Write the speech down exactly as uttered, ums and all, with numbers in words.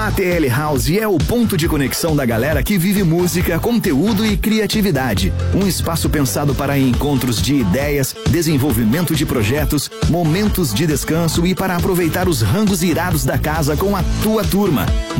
A A T L House é o ponto de conexão da galera que vive música, conteúdo e criatividade. Um espaço pensado para encontros de ideias, desenvolvimento de projetos, momentos de descanso e para aproveitar os rangos irados da casa com a tua turma.